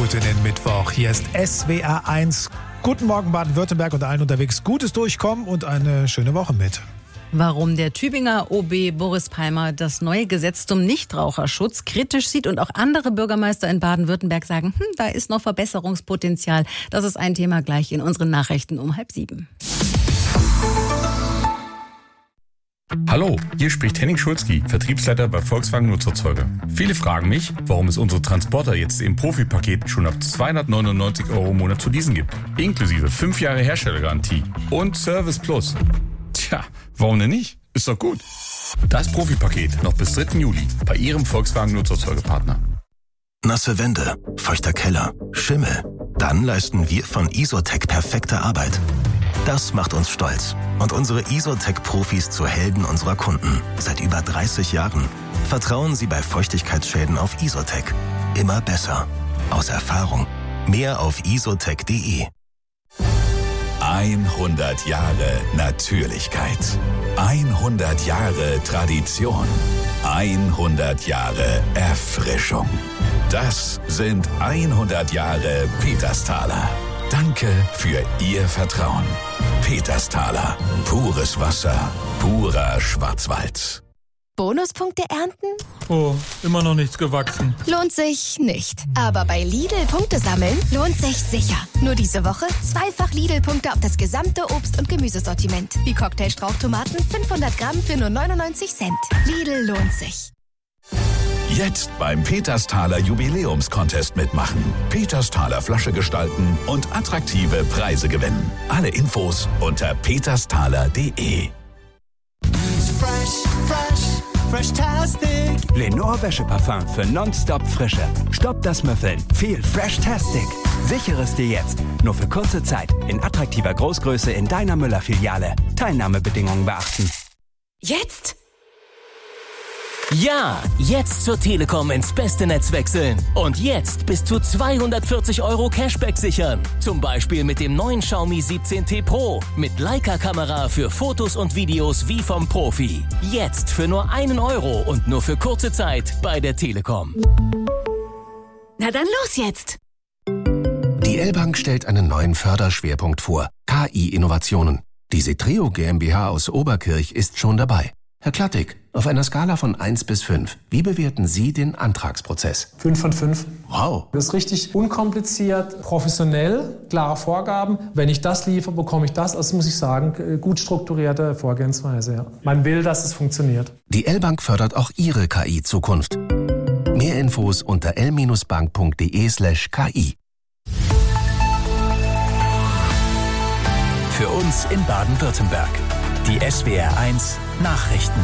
Guten Mittwoch. Hier ist SWR 1. Guten Morgen Baden-Württemberg und allen unterwegs. Gutes Durchkommen und eine schöne Woche mit. Warum der Tübinger OB Boris Palmer das neue Gesetz zum Nichtraucherschutz kritisch sieht und auch andere Bürgermeister in Baden-Württemberg sagen, da ist noch Verbesserungspotenzial. Das ist ein Thema gleich in unseren Nachrichten um 6:30. Hallo, hier spricht Henning Schulzki, Vertriebsleiter bei Volkswagen Nutzerzeuger. Viele fragen mich, warum es unsere Transporter jetzt im Profipaket schon ab 299 € im Monat zu leasen gibt. Inklusive 5 Jahre Herstellergarantie und Service Plus. Tja, warum denn nicht? Ist doch gut. Das Profipaket noch bis 3. Juli bei Ihrem Volkswagen Nutzerzeugerpartner. Nasse Wände, feuchter Keller, Schimmel. Dann leisten wir von Isotec perfekte Arbeit. Das macht uns stolz und unsere Isotec-Profis zu Helden unserer Kunden. Seit über 30 Jahren. Vertrauen Sie bei Feuchtigkeitsschäden auf Isotec. Immer besser. Aus Erfahrung. Mehr auf isotec.de. 100 Jahre Natürlichkeit. 100 Jahre Tradition. 100 Jahre Erfrischung. Das sind 100 Jahre Petersthaler. Danke für Ihr Vertrauen. Petersthaler. Pures Wasser. Purer Schwarzwald. Bonuspunkte ernten? Oh, immer noch nichts gewachsen. Lohnt sich nicht. Aber bei Lidl Punkte sammeln lohnt sich sicher. Nur diese Woche zweifach Lidl-Punkte auf das gesamte Obst- und Gemüsesortiment. Wie Cocktailstrauchtomaten 500 Gramm für nur 99 Cent. Lidl lohnt sich. Jetzt beim Petersthaler Jubiläumscontest mitmachen. Petersthaler Flasche gestalten und attraktive Preise gewinnen. Alle Infos unter petersthaler.de. Fresh-tastic. Lenore Wäscheparfum für nonstop Frische. Stopp das Müffeln. Viel Fresh-tastic. Sichere es dir jetzt. Nur für kurze Zeit. In attraktiver Großgröße in deiner Müller-Filiale. Teilnahmebedingungen beachten. Jetzt? Ja, jetzt zur Telekom ins beste Netz wechseln. Und jetzt bis zu 240 € Cashback sichern. Zum Beispiel mit dem neuen Xiaomi 17T Pro. Mit Leica-Kamera für Fotos und Videos wie vom Profi. Jetzt für nur 1 € und nur für kurze Zeit bei der Telekom. Na dann los jetzt! Die L-Bank stellt einen neuen Förderschwerpunkt vor. KI-Innovationen. Die Setreo GmbH aus Oberkirch ist schon dabei. Herr Klattig, auf einer Skala von 1 bis 5, wie bewerten Sie den Antragsprozess? 5 von 5. Wow. Das ist richtig unkompliziert, professionell, klare Vorgaben. Wenn ich das liefere, bekomme ich das. Also muss ich sagen, gut strukturierte Vorgehensweise. Ja. Man will, dass es funktioniert. Die L-Bank fördert auch Ihre KI-Zukunft. Mehr Infos unter l-bank.de/ki. Für uns in Baden-Württemberg. Die SWR 1 Nachrichten.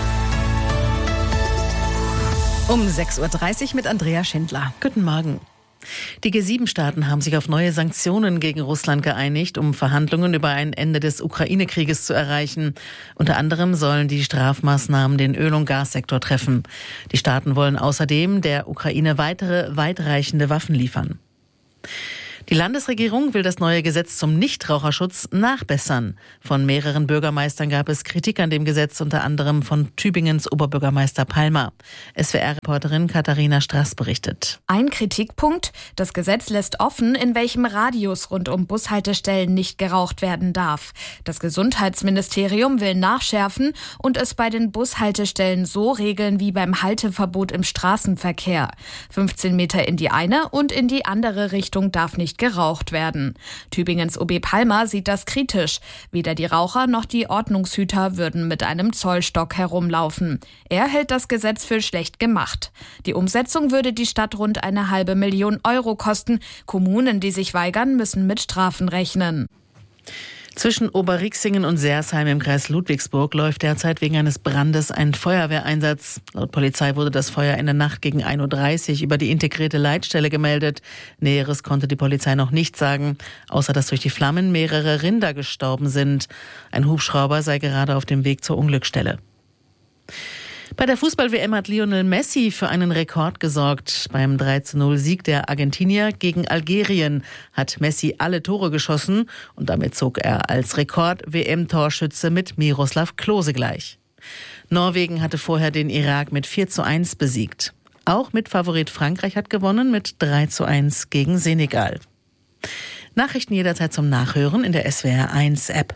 Um 6:30 Uhr mit Andrea Schindler. Guten Morgen. Die G7-Staaten haben sich auf neue Sanktionen gegen Russland geeinigt, um Verhandlungen über ein Ende des Ukraine-Krieges zu erreichen. Unter anderem sollen die Strafmaßnahmen den Öl- und Gassektor treffen. Die Staaten wollen außerdem der Ukraine weitere weitreichende Waffen liefern. Die Landesregierung will das neue Gesetz zum Nichtraucherschutz nachbessern. Von mehreren Bürgermeistern gab es Kritik an dem Gesetz, unter anderem von Tübingens Oberbürgermeister Palmer. SWR-Reporterin Katharina Straß berichtet. Ein Kritikpunkt: Das Gesetz lässt offen, in welchem Radius rund um Bushaltestellen nicht geraucht werden darf. Das Gesundheitsministerium will nachschärfen und es bei den Bushaltestellen so regeln wie beim Halteverbot im Straßenverkehr. 15 Meter in die eine und in die andere Richtung darf nicht geraucht werden. Tübingens OB Palmer sieht das kritisch. Weder die Raucher noch die Ordnungshüter würden mit einem Zollstock herumlaufen. Er hält das Gesetz für schlecht gemacht. Die Umsetzung würde die Stadt rund 500.000 € kosten. Kommunen, die sich weigern, müssen mit Strafen rechnen. Zwischen Oberrixingen und Sersheim im Kreis Ludwigsburg läuft derzeit wegen eines Brandes ein Feuerwehreinsatz. Laut Polizei wurde das Feuer in der Nacht gegen 1:30 Uhr über die integrierte Leitstelle gemeldet. Näheres konnte die Polizei noch nicht sagen, außer dass durch die Flammen mehrere Rinder gestorben sind. Ein Hubschrauber sei gerade auf dem Weg zur Unglücksstelle. Bei der Fußball-WM hat Lionel Messi für einen Rekord gesorgt. Beim 3:0-Sieg der Argentinier gegen Algerien hat Messi alle Tore geschossen und damit zog er als Rekord-WM-Torschütze mit Miroslav Klose gleich. Norwegen hatte vorher den Irak mit 4:1 besiegt. Auch Mitfavorit Frankreich hat gewonnen mit 3:1 gegen Senegal. Nachrichten jederzeit zum Nachhören in der SWR1-App.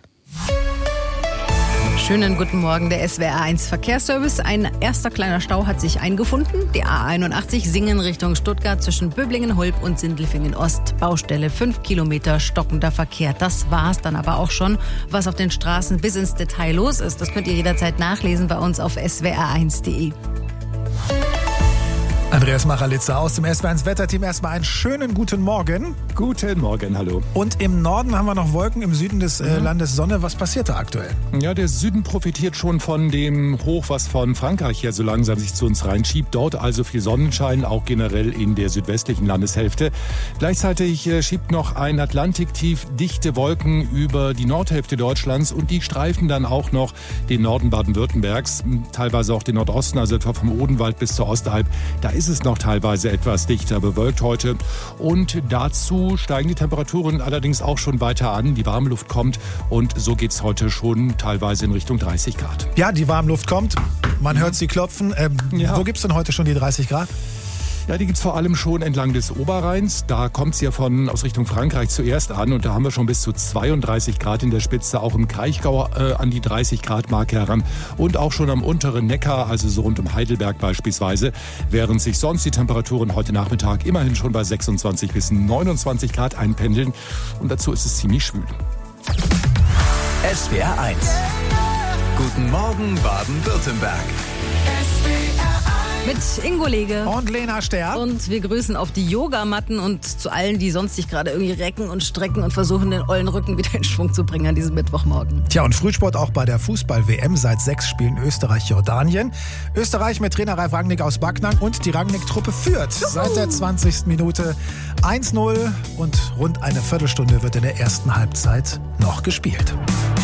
Schönen guten Morgen, der SWR1 Verkehrsservice. Ein erster kleiner Stau hat sich eingefunden. Die A81 Singen Richtung Stuttgart zwischen Böblingen-Hulb und Sindelfingen-Ost. Baustelle 5 Kilometer stockender Verkehr. Das war's dann aber auch schon, was auf den Straßen bis ins Detail los ist. Das könnt ihr jederzeit nachlesen bei uns auf swr1.de. Andreas Machralitzer aus dem SWR1 Wetterteam. Erstmal einen schönen guten Morgen. Guten Morgen, hallo. Und im Norden haben wir noch Wolken, im Süden des Landes Sonne. Was passiert da aktuell? Ja, der Süden profitiert schon von dem Hoch, was von Frankreich her so langsam sich zu uns reinschiebt. Dort also viel Sonnenschein, auch generell in der südwestlichen Landeshälfte. Gleichzeitig schiebt noch ein Atlantiktief dichte Wolken über die Nordhälfte Deutschlands und die streifen dann auch noch den Norden Baden-Württembergs, teilweise auch den Nordosten, also etwa vom Odenwald bis zur Ostalb. Da ist es noch teilweise etwas dichter bewölkt heute und dazu steigen die Temperaturen allerdings auch schon weiter an. Die warme Luft kommt und so geht es heute schon teilweise in Richtung 30 Grad. Ja, die warme Luft kommt. Man hört sie klopfen. Wo gibt es denn heute schon die 30 Grad? Ja, die gibt's vor allem schon entlang des Oberrheins. Da kommt's ja aus Richtung Frankreich zuerst an und da haben wir schon bis zu 32 Grad in der Spitze, auch im Kraichgau an die 30 Grad Marke heran und auch schon am unteren Neckar, also so rund um Heidelberg beispielsweise, während sich sonst die Temperaturen heute Nachmittag immerhin schon bei 26 bis 29 Grad einpendeln und dazu ist es ziemlich schwül. SWR1. Guten Morgen Baden-Württemberg. Mit Ingo Lege und Lena Sterr. Und wir grüßen auf die Yogamatten und zu allen, die sonst sich gerade irgendwie recken und strecken und versuchen, den ollen Rücken wieder in Schwung zu bringen an diesem Mittwochmorgen. Tja, und Frühsport auch bei der Fußball-WM. Seit 6 Spielen Österreich-Jordanien. Österreich mit Trainer Ralf Rangnick aus Backnang und die Rangnick-Truppe führt seit der 20. Minute 1:0 und rund eine Viertelstunde wird in der ersten Halbzeit noch gespielt.